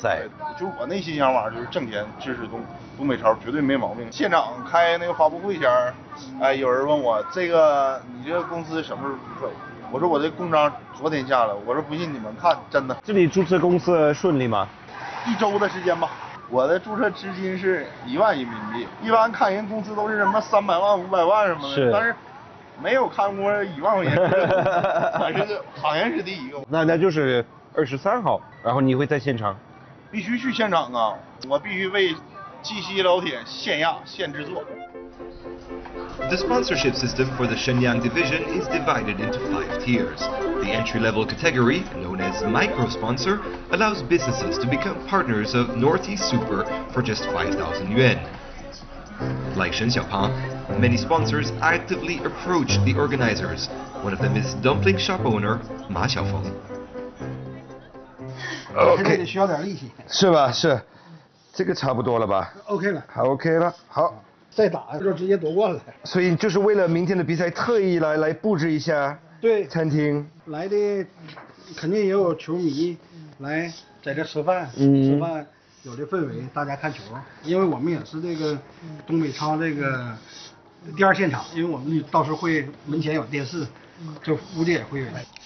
塞！ 就是我内心想法就是挣钱支持东北超，绝对没毛病。现场开那个发布会前，哎，有人问我这个你这个公司什么时候注册？我说我这公章昨天下了，我说不信你们看，真的。 这里注册公司顺利吗 ？1周的时间吧。我的注册资金是1万人民币，一般看人公司都是什么300万、500万什么的，但是没有看过1万块钱，好像是第一个。 那就是23号，然后你会在现场？ 必须去现场啊！我必须为鸡西老铁现压现制作。 The sponsorship system for the Shenyang division is divided into 5 tiers. The entry-level category, known as micro-sponsor, allows businesses to become partners of Northeast Super for just 5,000 yuan. Like Shen Xiaopang, many sponsors actively approach the organizers. One of them is dumpling shop owner Ma Xiaofeng. OK， 需要点力气， 是吧？是，这个差不多了吧 ？OK 了， 好 OK 了，好。 再打就直接夺冠了。 所以就是为了明天的比赛，特意来布置一下对餐厅。 来的肯定也有球迷来在这吃饭，吃饭有这氛围，大家看球。因为我们也是这个东北超这个第2现场，因为我们到时候会门前有电视，就估计也会。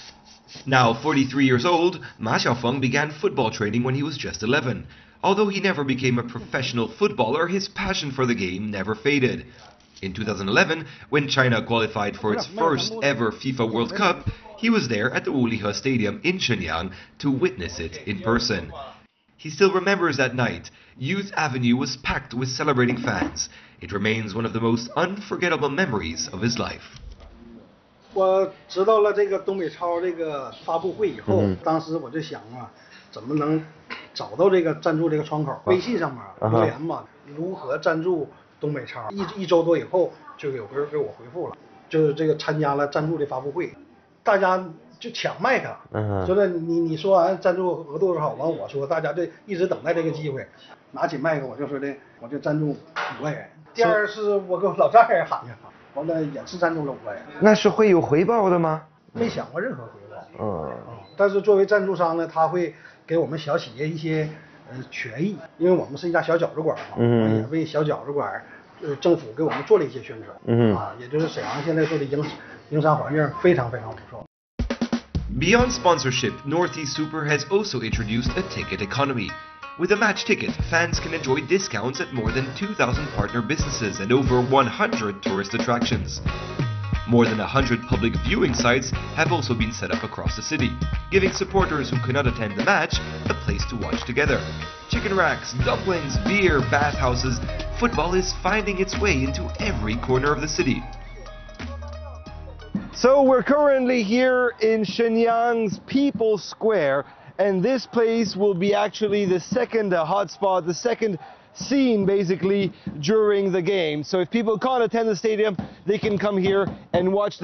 Now 43 years old, Ma Xiaofeng began football training when he was just 11. Although he never became a professional footballer, his passion for the game never faded. In 2011, when China qualified for its first ever FIFA World Cup, he was there at the Wulihe Stadium in Shenyang to witness it in person. He still remembers that night. Youth Avenue was packed with celebrating fans. It remains one of the most unforgettable memories of his life. 我知道了这个东北超这个发布会以后，当时我就想啊，怎么能找到这个赞助这个窗口？微信上面留言嘛，如何赞助东北超？一周多以后，就有人给我回复了，就是这个参加了赞助的发布会，大家就抢麦克，就是你说完赞助额度多少，完我说，大家就一直等待这个机会，拿起麦克我就说的，我就赞助5万元。第二是我给我老丈人喊的。完了也是赞助了5万元， 那是会有回报的吗？ 没想过任何回报。但是作为赞助商呢，他会给我们小企业一些权益，因为我们是一家小饺子馆嘛，也为小饺子馆政府给我们做了一些宣传，也就是沈阳现在做的营商环境非常非常不错。 Beyond sponsorship, Northeast Super has also introduced a ticket economy. With a match ticket, fans can enjoy discounts at more than 2,000 partner businesses and over 100 tourist attractions. More than 100 public viewing sites have also been set up across the city, giving supporters who cannot attend the match a place to watch together. Chicken racks, dumplings, beer, bathhouses, football is finding its way into every corner of the city. So we're currently here in Shenyang's People's Square. And this place will be actually the second hotspot, the second scene basically during the game. So if people can't attend the stadium, they can come here and watch the